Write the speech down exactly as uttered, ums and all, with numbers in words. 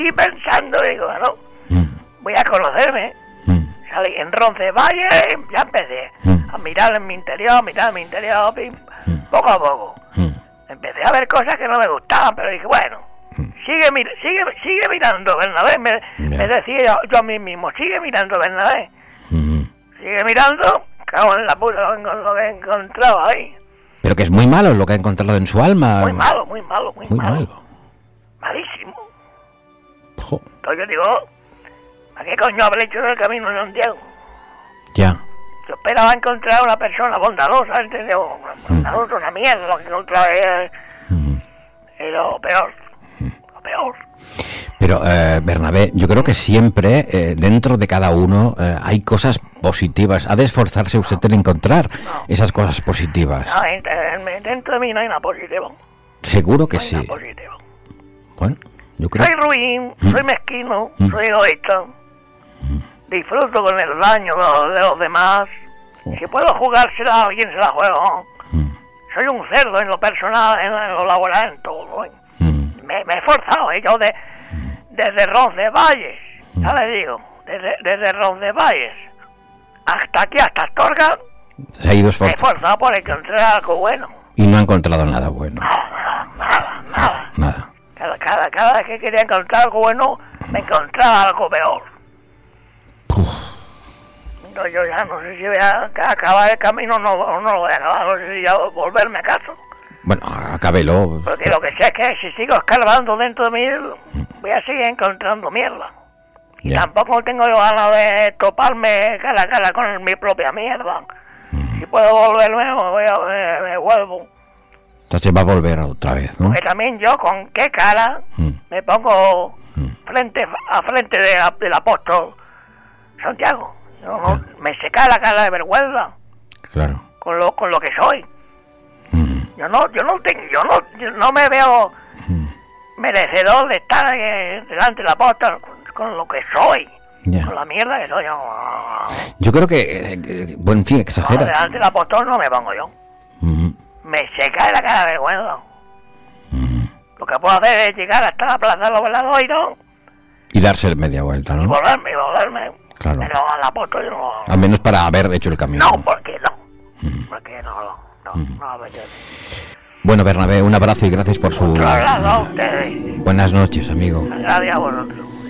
Y pensando, digo, bueno, mm, voy a conocerme. mm, Salí en Roncesvalles, ya empecé Mm. a mirar en mi interior, a mirar en mi interior, pim, Mm. poco a poco. mm. Empecé a ver cosas que no me gustaban, pero dije, bueno, sigue mir- sigue sigue mirando, Bernabé, me, Ya. me decía yo, yo a mí mismo, sigue mirando, Bernabé, Mm. sigue mirando, cago en la puta con lo que he encontrado ahí. Pero que es muy malo lo que ha encontrado en su alma. Muy malo, muy malo, muy, Muy malo. malo. Malísimo. Jo, Entonces yo digo, ¿a qué coño habré hecho en el camino de Santiago? ya. Yo esperaba encontrar una persona bondadosa, ¿entendés? Bondadosa, una mierda, lo que encontré es, Mm. es lo peor, lo peor. Pero, eh, Bernabé, yo creo que siempre eh, dentro de cada uno eh, hay cosas positivas. Ha de esforzarse usted en encontrar No. esas cosas positivas. No, en- dentro de mí no hay nada positivo, Seguro que no hay sí. nada positivo. Bueno, yo creo. Soy ruin, Mm. soy mezquino, Mm. soy egoísta, disfruto con el daño de los, de los demás. Oh. Si puedo jugársela a alguien, se la juego. Mm, Soy un cerdo en lo personal, en lo laboral, en todo. ¿eh? mm, Me, me he esforzado, ¿eh? Yo de, desde Roncesvalles, ya le digo, desde, desde Roncesvalles hasta aquí, hasta Astorga, Se ha ido me he esforzando esforzado por encontrar algo bueno. y no ha encontrado nada bueno. Nada, nada, nada. Nada. Cada, cada, cada vez que quería encontrar algo bueno, me encontraba algo peor. Uf, No, yo ya no sé si voy a acabar el camino o no, o no lo voy a acabar, no sé si ya volverme a casa. bueno, acábelo. Porque lo que sé es que si sigo escarbando dentro de mí, voy a seguir encontrando mierda. Y Ya. tampoco tengo yo ganas de toparme cara a cara con mi propia mierda. Si puedo volverme, me, voy a, me, me vuelvo. Entonces va a volver otra vez, ¿no? Porque también yo, con qué cara Mm, me pongo mm, frente a frente de la- del apóstol Santiago. Yo no- Ya. me seca la cara de vergüenza claro. con lo con lo que soy. Mm, Yo no yo no tengo yo no yo no me veo mm, merecedor de estar eh, delante del apóstol con, con lo que soy, ya. con la mierda que soy yo. Yo creo que, eh, que- bueno, en fin, No, exagera. delante del apóstol no me pongo yo. Mm, Me seca la cara de vergüenza. mm. Lo que puedo hacer es llegar hasta la plaza de los Veladoiros Y darse media vuelta, y ¿no? volverme, y volverme. Claro. Pero al apóstol yo no. Al menos para haber hecho el camino. No, porque no. Mm. Porque no, no, no, Mm. no, porque- Bueno, Bernabé, un abrazo y gracias por su... Otro lado, ustedes. Buenas noches, amigo. Gracias a vosotros.